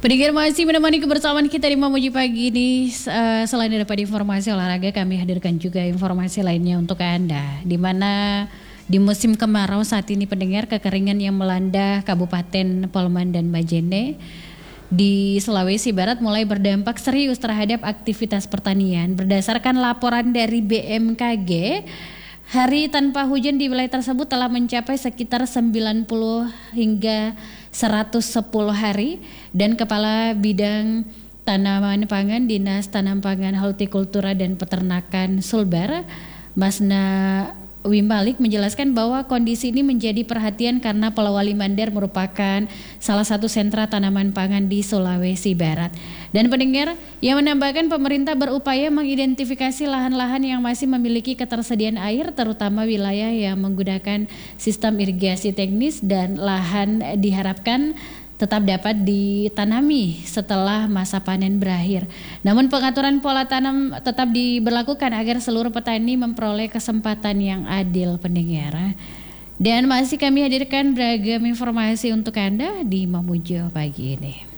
Pendengar masih menemani kebersamaan kita di Mamuji pagi ini. Selain dapat informasi olahraga, kami hadirkan juga informasi lainnya untuk Anda. Di mana di musim kemarau saat ini pendengar, kekeringan yang melanda Kabupaten Polman dan Majene di Sulawesi Barat mulai berdampak serius terhadap aktivitas pertanian. Berdasarkan laporan dari BMKG, hari tanpa hujan di wilayah tersebut telah mencapai sekitar 90 hingga 110 hari, dan Kepala Bidang Tanaman Pangan Dinas Tanam Pangan Hortikultura dan Peternakan Sulbar, Masna Wimbalik menjelaskan bahwa kondisi ini menjadi perhatian karena Pulau Wali Mandar merupakan salah satu sentra tanaman pangan di Sulawesi Barat. Dan pendengar yang menambahkan pemerintah berupaya mengidentifikasi lahan-lahan yang masih memiliki ketersediaan air, terutama wilayah yang menggunakan sistem irigasi teknis, dan lahan diharapkan tetap dapat ditanami setelah masa panen berakhir. Namun pengaturan pola tanam tetap diberlakukan agar seluruh petani memperoleh kesempatan yang adil, pendengar. Dan masih kami hadirkan beragam informasi untuk Anda di Mamuju pagi ini.